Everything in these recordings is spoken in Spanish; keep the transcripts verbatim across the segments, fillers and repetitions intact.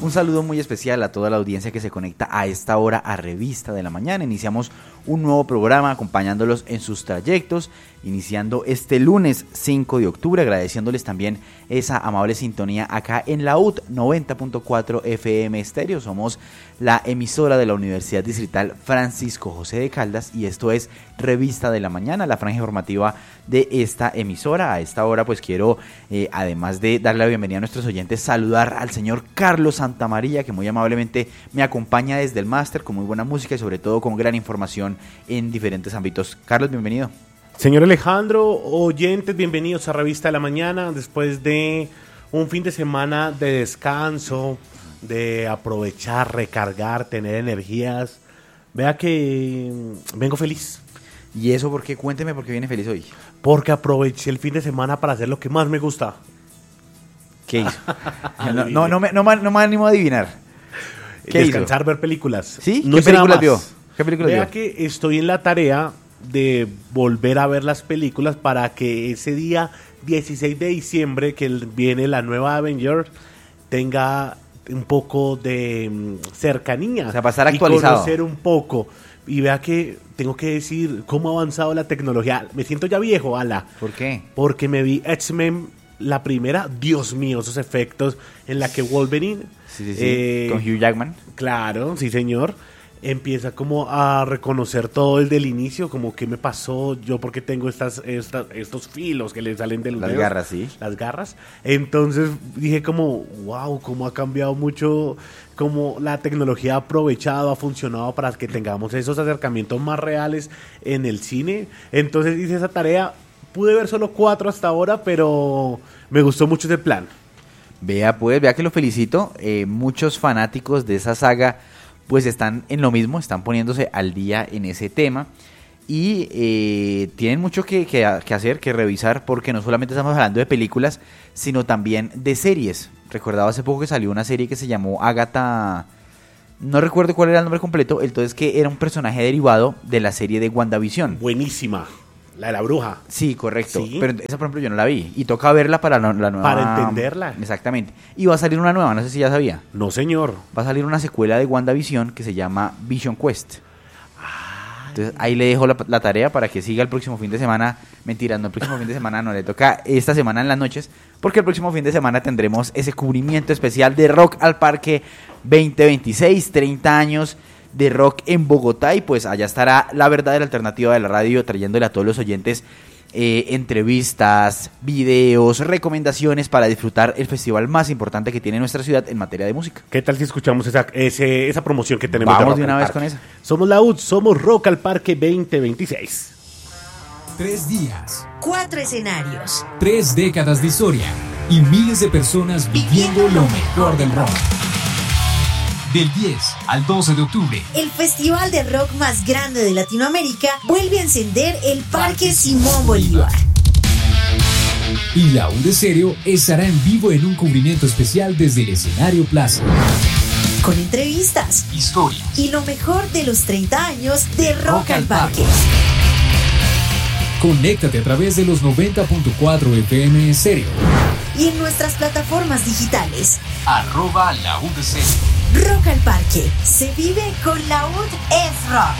Un saludo muy especial a toda la audiencia que se conecta a esta hora a Revista de la Mañana. Iniciamos un nuevo programa acompañándolos en sus trayectos, iniciando este lunes cinco de octubre, agradeciéndoles también esa amable sintonía acá en la U D noventa punto cuatro F M Estéreo. Somos la emisora de la Universidad Distrital Francisco José de Caldas y esto es Revista de la Mañana, la franja informativa de esta emisora. A esta hora pues quiero, eh, además de darle la bienvenida a nuestros oyentes, saludar al señor Carlos Santamaría, que muy amablemente me acompaña desde el máster con muy buena música y sobre todo con gran información en diferentes ámbitos. Carlos, bienvenido. Señor Alejandro, oyentes, bienvenidos a Revista de la Mañana, después de un fin de semana de descanso, de aprovechar, recargar, tener energías. Vea que vengo feliz. ¿Y eso por qué? Cuénteme por qué viene feliz hoy. Porque aproveché el fin de semana para hacer lo que más me gusta. ¿Qué hizo? no, no, no, me, no, me, no me animo a adivinar. ¿Qué Descansar, hizo? Ver películas. ¿Sí? No ¿Qué películas vio? ¿Qué películas Vea vio? que estoy en la tarea de volver a ver las películas para que ese día dieciséis de diciembre, que viene la nueva Avengers, tenga un poco de cercanía. O sea, pasar actualizado. Y conocer un poco. Y vea que tengo que decir cómo ha avanzado la tecnología. Me siento ya viejo, ala. ¿Por qué? Porque me vi X-Men, la primera. Dios mío, esos efectos en la que Wolverine... Sí, sí, sí. Eh, con Hugh Jackman. Claro, sí, señor. Empieza como a reconocer todo el del inicio, como qué me pasó, yo porque tengo estas, estas estos filos que le salen de los Las dedos, garras, sí. Las garras. Entonces dije como, wow, cómo ha cambiado mucho, cómo la tecnología ha aprovechado, ha funcionado para que tengamos esos acercamientos más reales en el cine. Entonces hice esa tarea, pude ver solo cuatro hasta ahora, pero me gustó mucho ese plan. Vea pues, vea que lo felicito, eh, muchos fanáticos de esa saga pues están en lo mismo, están poniéndose al día en ese tema y eh, tienen mucho que, que, que hacer, que revisar, porque no solamente estamos hablando de películas, sino también de series. Recordaba hace poco que salió una serie que se llamó Agatha, no recuerdo cuál era el nombre completo, entonces que era un personaje derivado de la serie de WandaVision. Buenísima. La de la bruja. Sí, correcto. ¿Sí? Pero esa, por ejemplo, yo no la vi. Y toca verla para la, la nueva... Para entenderla. Exactamente. Y va a salir una nueva, no sé si ya sabía. No, señor. Va a salir una secuela de WandaVision que se llama Vision Quest. Ay. Entonces, ahí le dejo la, la tarea para que siga el próximo fin de semana. Mentira, no, el próximo fin de semana no, le toca esta semana en las noches. Porque el próximo fin de semana tendremos ese cubrimiento especial de Rock al Parque veinte veintiséis, treinta años de rock en Bogotá, y pues allá estará la verdadera alternativa de la radio, trayéndole a todos los oyentes eh, entrevistas, videos, recomendaciones para disfrutar el festival más importante que tiene nuestra ciudad en materia de música. ¿Qué tal si escuchamos esa, ese, esa promoción que tenemos? Vamos de, de una vez con esa. Somos la U D, somos Rock al Parque veinte veintiséis. Tres días, cuatro escenarios, tres décadas de historia y miles de personas viviendo lo mejor del rock. Del diez al doce de octubre, el festival de rock más grande de Latinoamérica vuelve a encender el Parque Simón Bolívar. Y la U D Estéreo estará en vivo en un cubrimiento especial desde el escenario Plaza. Con entrevistas, historias y lo mejor de los treinta años de Rock al Parque. Conéctate a través de los noventa punto cuatro F M Estéreo. Y en nuestras plataformas digitales. Arroba la U D Estéreo. Rock al Parque. Se vive con la U D es rock.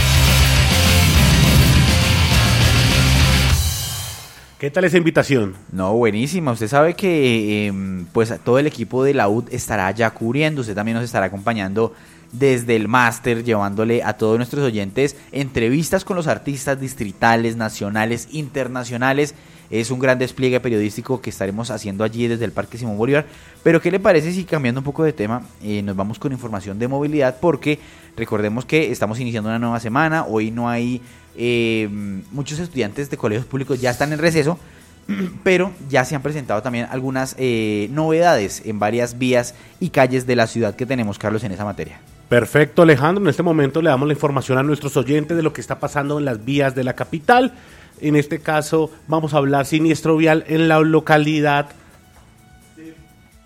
¿Qué tal esa invitación? No, buenísima. Usted sabe que eh, pues todo el equipo de la U D estará ya cubriendo. Usted también nos estará acompañando desde el máster, llevándole a todos nuestros oyentes entrevistas con los artistas distritales, nacionales, internacionales. Es un gran despliegue periodístico que estaremos haciendo allí desde el Parque Simón Bolívar. Pero ¿qué le parece si, cambiando un poco de tema, eh, nos vamos con información de movilidad? Porque recordemos que estamos iniciando una nueva semana. Hoy no hay eh, muchos estudiantes de colegios públicos, ya están en receso, pero ya se han presentado también algunas eh, novedades en varias vías y calles de la ciudad que tenemos, Carlos, en esa materia. Perfecto, Alejandro. En este momento le damos la información a nuestros oyentes de lo que está pasando en las vías de la capital. En este caso vamos a hablar siniestro vial en la localidad de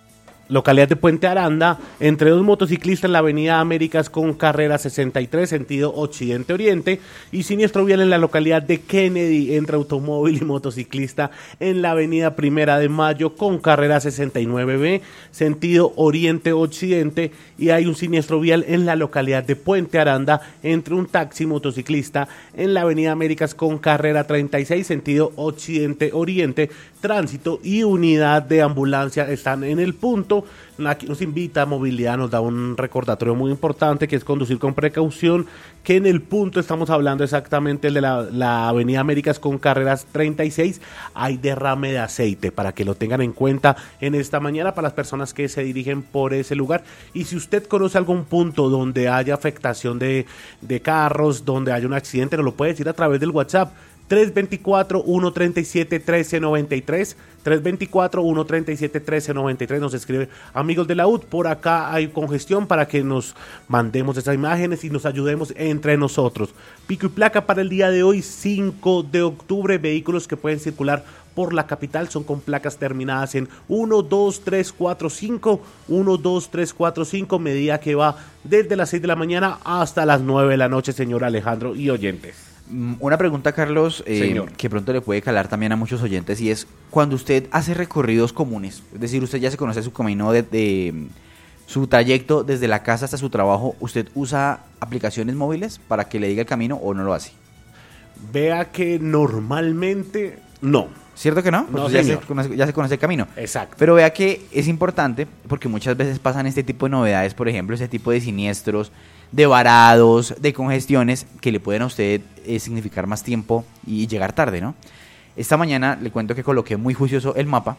localidad de Puente Aranda, entre dos motociclistas en la avenida Américas con carrera sesenta y tres, sentido occidente-oriente, y siniestro vial en la localidad de Kennedy, entre automóvil y motociclista en la avenida Primera de Mayo con carrera sesenta y nueve B, sentido oriente-occidente, y hay un siniestro vial en la localidad de Puente Aranda entre un taxi y motociclista en la avenida Américas con carrera treinta y seis, sentido occidente-oriente. Tránsito y unidad de ambulancia están en el punto. Aquí nos invita a Movilidad, nos da un recordatorio muy importante que es conducir con precaución, que en el punto estamos hablando exactamente de la, la avenida Américas con carreras treinta y seis, hay derrame de aceite, para que lo tengan en cuenta en esta mañana para las personas que se dirigen por ese lugar. Y si usted conoce algún punto donde haya afectación de, de carros, donde haya un accidente, nos lo puede decir a través del WhatsApp tres dos cuatro, uno tres siete, uno tres nueve tres, tres dos cuatro, uno tres siete, uno tres nueve tres. Nos escribe: amigos de la U T, por acá hay congestión, para que nos mandemos esas imágenes y nos ayudemos entre nosotros. Pico y placa para el día de hoy, cinco de octubre, vehículos que pueden circular por la capital son con placas terminadas en uno, dos, tres, cuatro, cinco, uno, dos, tres, cuatro, cinco, medida que va desde las seis de la mañana hasta las nueve de la noche, señor Alejandro y oyentes. Una pregunta, Carlos, eh, que pronto le puede calar también a muchos oyentes, y es: cuando usted hace recorridos comunes, es decir, usted ya se conoce su camino de, de su trayecto desde la casa hasta su trabajo, ¿usted usa aplicaciones móviles para que le diga el camino o no lo hace? Vea que normalmente no. ¿Cierto que no? No, ya, se conoce, ya se conoce el camino. Exacto. Pero vea que es importante, porque muchas veces pasan este tipo de novedades, por ejemplo, este tipo de siniestros, de varados, de congestiones, que le pueden a usted eh, significar más tiempo y llegar tarde, ¿no? Esta mañana le cuento que coloqué muy juicioso el mapa,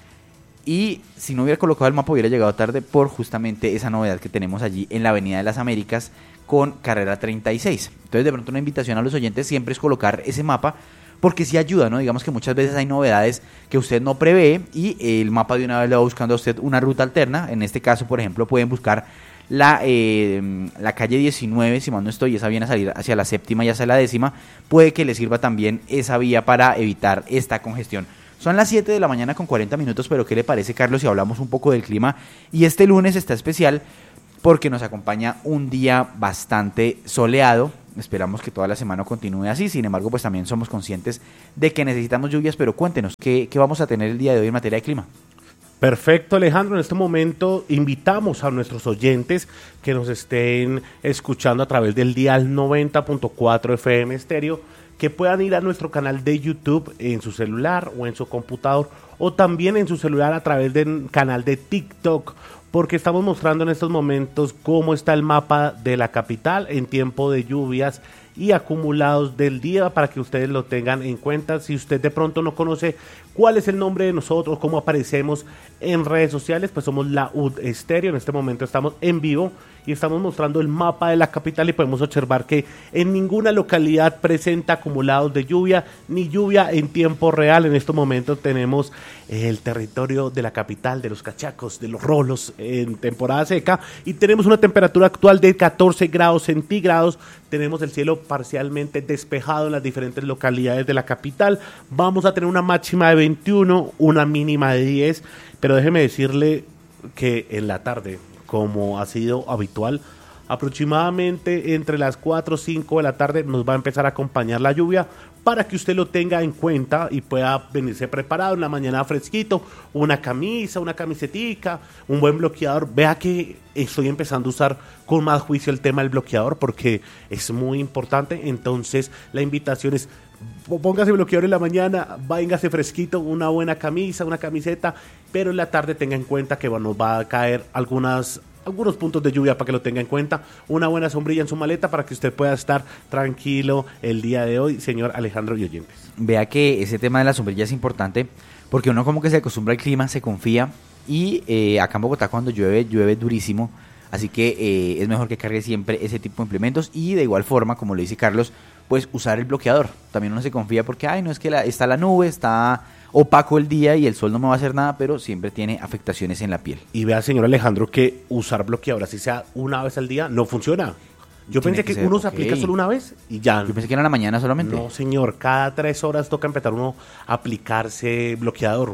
y si no hubiera colocado el mapa hubiera llegado tarde por justamente esa novedad que tenemos allí en la Avenida de las Américas con carrera treinta y seis. Entonces, de pronto, una invitación a los oyentes siempre es colocar ese mapa, porque sí ayuda, ¿no? Digamos que muchas veces hay novedades que usted no prevé y el mapa de una vez le va buscando a usted una ruta alterna. En este caso, por ejemplo, pueden buscar la, eh, la calle diecinueve, si mal no estoy, esa viene a salir hacia la séptima y hacia la décima. Puede que le sirva también esa vía para evitar esta congestión. Son las siete de la mañana con cuarenta minutos, pero ¿qué le parece, Carlos, si hablamos un poco del clima? Y este lunes está especial porque nos acompaña un día bastante soleado. Esperamos que toda la semana continúe así. Sin embargo, pues también somos conscientes de que necesitamos lluvias, pero cuéntenos, ¿qué, qué vamos a tener el día de hoy en materia de clima? Perfecto, Alejandro. En este momento invitamos a nuestros oyentes que nos estén escuchando a través del dial noventa punto cuatro F M estéreo, que puedan ir a nuestro canal de YouTube en su celular o en su computador, o también en su celular a través del canal de TikTok, porque estamos mostrando en estos momentos cómo está el mapa de la capital en tiempo de lluvias y acumulados del día, para que ustedes lo tengan en cuenta. Si usted de pronto no conoce cuál es el nombre de nosotros, cómo aparecemos en redes sociales, pues somos la U D Estéreo. En este momento estamos en vivo y estamos mostrando el mapa de la capital, y podemos observar que en ninguna localidad presenta acumulados de lluvia ni lluvia en tiempo real. En estos momentos tenemos el territorio de la capital, de los cachacos, de los rolos en temporada seca, y tenemos una temperatura actual de catorce grados centígrados. Tenemos el cielo parcialmente despejado en las diferentes localidades de la capital. Vamos a tener una máxima de veintiuno, una mínima de diez, pero déjeme decirle que en la tarde, como ha sido habitual, aproximadamente entre las cuatro o cinco de la tarde nos va a empezar a acompañar la lluvia, para que usted lo tenga en cuenta y pueda venirse preparado en la mañana fresquito, una camisa, una camisetica, un buen bloqueador. Vea que estoy empezando a usar con más juicio el tema del bloqueador, porque es muy importante. Entonces la invitación es: póngase bloqueador en la mañana, váyase fresquito, una buena camisa, una camiseta, pero en la tarde tenga en cuenta que nos va a caer algunas algunos puntos de lluvia, para que lo tenga en cuenta. Una buena sombrilla en su maleta para que usted pueda estar tranquilo el día de hoy, señor Alejandro y oyentes. Vea que ese tema de la sombrilla es importante, porque uno como que se acostumbra al clima, se confía, y eh, acá en Bogotá cuando llueve, llueve durísimo, así que eh, es mejor que cargue siempre ese tipo de implementos. Y de igual forma, como lo dice Carlos, pues usar el bloqueador. También uno se confía porque, ay, no, es que la, está la nube, está opaco el día y el sol no me va a hacer nada, pero siempre tiene afectaciones en la piel. Y vea, señor Alejandro, que usar bloqueador, así sea una vez al día, no funciona. Yo Tiene pensé que que, ser, uno se ok. aplica solo una vez y ya. Yo pensé que era en la mañana solamente. No, señor, cada tres horas toca empezar uno a aplicarse bloqueador.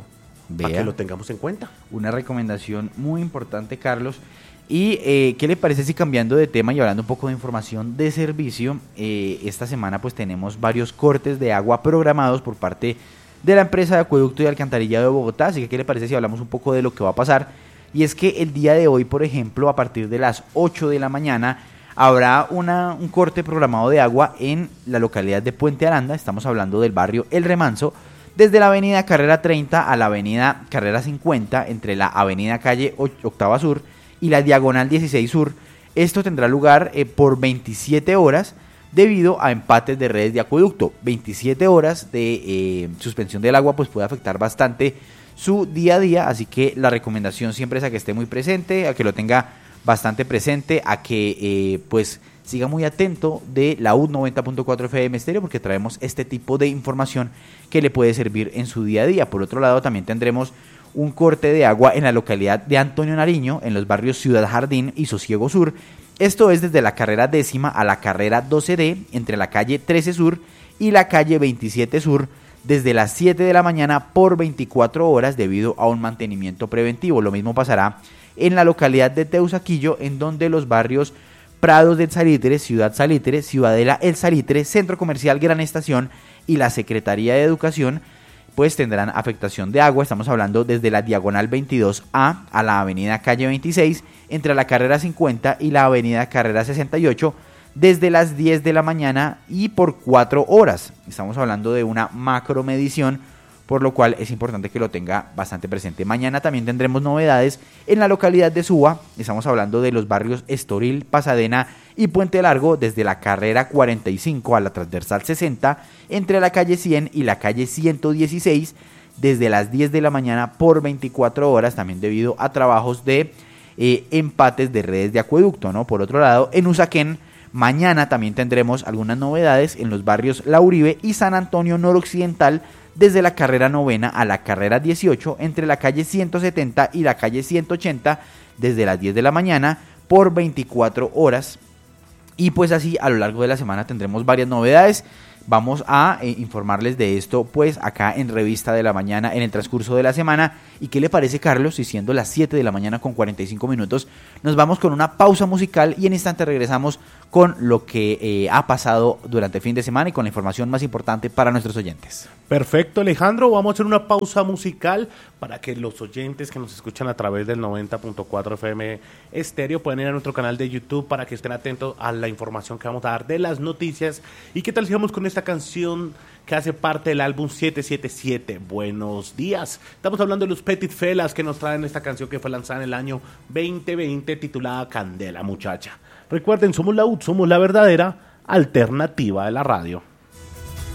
para Vea. que lo tengamos en cuenta. Una recomendación muy importante, Carlos. Y eh, ¿qué le parece si cambiando de tema y hablando un poco de información de servicio, eh, esta semana pues tenemos varios cortes de agua programados por parte de la empresa de acueducto y alcantarillado de Bogotá? Así que ¿qué le parece si hablamos un poco de lo que va a pasar? Y es que el día de hoy, por ejemplo, a partir de las ocho de la mañana, habrá una, un corte programado de agua en la localidad de Puente Aranda. Estamos hablando del barrio El Remanso, desde la avenida Carrera treinta a la avenida Carrera cincuenta, entre la avenida Calle Octava Sur y la diagonal dieciséis Sur. Esto tendrá lugar eh, por veintisiete horas debido a empates de redes de acueducto. veintisiete horas de eh, suspensión del agua pues puede afectar bastante su día a día, así que la recomendación siempre es a que esté muy presente, a que lo tenga bastante presente, a que eh, pues siga muy atento de la U noventa punto cuatro F M Estéreo, porque traemos este tipo de información que le puede servir en su día a día. Por otro lado, también tendremos un corte de agua en la localidad de Antonio Nariño, en los barrios Ciudad Jardín y Sosiego Sur. Esto es desde la carrera décima a la carrera doce D, entre la calle trece Sur y la calle veintisiete Sur, desde las siete de la mañana por veinticuatro horas debido a un mantenimiento preventivo. Lo mismo pasará en la localidad de Teusaquillo, en donde los barrios Prados del Salitre, Ciudad Salitre, Ciudadela El Salitre, Centro Comercial Gran Estación y la Secretaría de Educación pues tendrán afectación de agua. Estamos hablando desde la diagonal veintidós A a la avenida Calle veintiséis, entre la carrera cincuenta y la avenida Carrera sesenta y ocho, desde las diez de la mañana y por cuatro horas. Estamos hablando de una macro medición, por lo cual es importante que lo tenga bastante presente. Mañana también tendremos novedades en la localidad de Suba. Estamos hablando de los barrios Estoril, Pasadena y Puente Largo, desde la carrera cuarenta y cinco a la transversal sesenta, entre la calle cien y la calle ciento dieciséis, desde las diez de la mañana por veinticuatro horas, también debido a trabajos de eh, empates de redes de acueducto, ¿no? Por otro lado, en Usaquén, mañana también tendremos algunas novedades en los barrios La Uribe y San Antonio Noroccidental, desde la carrera novena a la carrera dieciocho, entre la calle ciento setenta y la calle ciento ochenta, desde las diez de la mañana por veinticuatro horas. Y pues así a lo largo de la semana tendremos varias novedades. Vamos a eh, informarles de esto pues acá en Revista de la Mañana en el transcurso de la semana. ¿Y qué le parece, Carlos? Y siendo las siete de la mañana con cuarenta y cinco minutos, nos vamos con una pausa musical y en instante regresamos con lo que eh, ha pasado durante el fin de semana y con la información más importante para nuestros oyentes. Perfecto, Alejandro, vamos a hacer una pausa musical para que los oyentes que nos escuchan a través del noventa punto cuatro F M Estéreo puedan ir a nuestro canal de YouTube para que estén atentos a la información que vamos a dar de las noticias. ¿Y qué tal si vamos con esta canción que hace parte del álbum siete siete siete? Buenos días. Estamos hablando de los Petit Felas, que nos traen esta canción que fue lanzada en el año veinte veinte titulada Candela Muchacha. Recuerden, somos la U T, somos la verdadera alternativa de la radio.